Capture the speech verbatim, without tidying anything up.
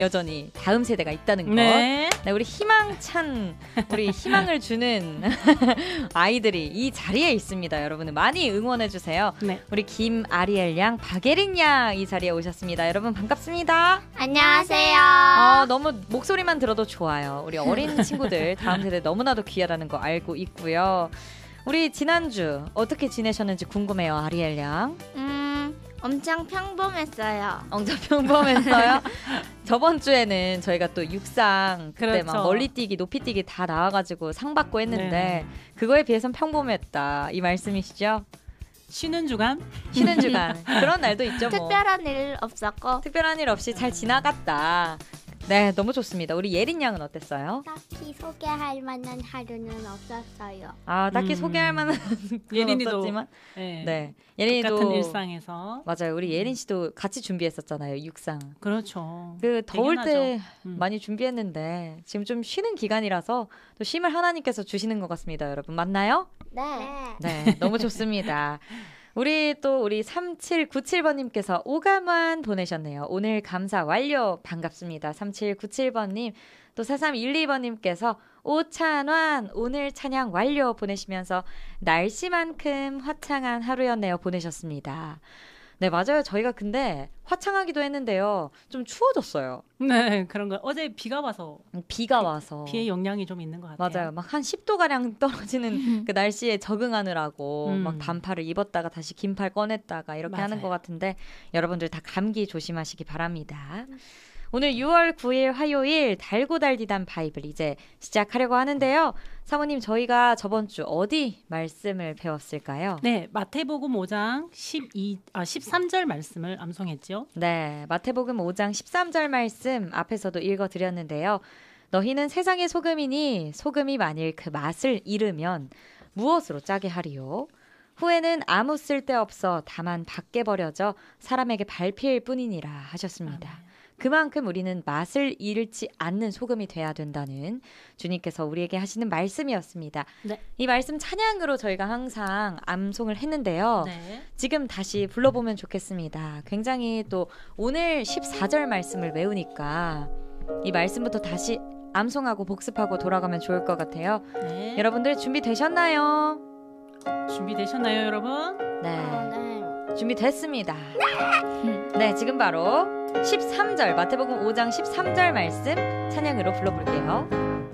여전히 다음 세대가 있다는 것. 네. 네, 우리 희망찬, 우리 희망을 주는 아이들이 이 자리에 있습니다. 여러분은 많이 응원해주세요. 네. 우리 김아리엘 양, 박예린 양 이 자리에 오셨습니다. 여러분 반갑습니다. 안녕하세요. 어, 너무 목소리만 들어도 좋아요. 우리 어린 친구들 다음 세대 너무나도 귀하다는 거 알고 있고요. 우리 지난주 어떻게 지내셨는지 궁금해요. 아리엘 양. 음, 엄청 평범했어요. 엄청 평범했어요. 저번 주에는 저희가 또 육상 그때 그렇죠. 막 멀리뛰기, 높이뛰기 다 나와가지고 상 받고 했는데 네네. 그거에 비해선 평범했다 이 말씀이시죠? 쉬는 주간? 쉬는 주간 그런 날도 있죠. 뭐. 특별한 일 없었고 특별한 일 없이 잘 지나갔다. 네, 너무 좋습니다. 우리 예린 양은 어땠어요? 딱히 소개할 만한 하루는 없었어요. 아, 딱히 음. 소개할 만한 예린이도 없었지만 네. 네, 예린이도 같은 일상에서 맞아요. 우리 예린 씨도 같이 준비했었잖아요. 육상. 그렇죠. 그 더울 대견하죠. 때 음. 많이 준비했는데 지금 좀 쉬는 기간이라서 또 쉼을 하나님께서 주시는 것 같습니다. 여러분 맞나요? 네. 네, 너무 좋습니다. 우리 또 우리 삼칠구칠 번님께서 오감환 보내셨네요. 오늘 감사 완료. 반갑습니다. 삼칠구칠 번님. 또 사삼일이 번님께서 오찬환 오늘 찬양 완료 보내시면서 날씨만큼 화창한 하루였네요 보내셨습니다. 네, 맞아요. 저희가 근데 화창하기도 했는데요. 좀 추워졌어요. 네, 그런 거. 어제 비가 와서 비가 와서. 비의 영향이 좀 있는 것 같아요. 맞아요. 막 한 십 도가량 떨어지는 그 날씨에 적응하느라고 음. 막 반팔을 입었다가 다시 긴팔 꺼냈다가 이렇게 맞아요. 하는 것 같은데 여러분들 다 감기 조심하시기 바랍니다. 오늘 유월 구일 화요일 달고 달디단 바이블 이제 시작하려고 하는데요. 사모님 저희가 저번 주 어디 말씀을 배웠을까요? 네, 마태복음 오 장 십이, 아, 십삼 절 말씀을 암송했죠. 네, 마태복음 오 장 십삼 절 말씀 앞에서도 읽어드렸는데요. 너희는 세상의 소금이니 소금이 만일 그 맛을 잃으면 무엇으로 짜게 하리요? 후에는 아무 쓸데없어 다만 밖에 버려져 사람에게 밟힐 뿐이니라 하셨습니다. 아멘. 그만큼 우리는 맛을 잃지 않는 소금이 돼야 된다는 주님께서 우리에게 하시는 말씀이었습니다. 네. 이 말씀 찬양으로 저희가 항상 암송을 했는데요. 네. 지금 다시 불러보면 좋겠습니다. 굉장히 또 오늘 십사 절 말씀을 외우니까 이 말씀부터 다시 암송하고 복습하고 돌아가면 좋을 것 같아요. 네. 여러분들 준비되셨나요? 준비되셨나요, 여러분? 네, 네. 준비됐습니다. 네, 지금 바로 십삼 절 마태복음 오 장 십삼 절 말씀 찬양으로 불러볼게요.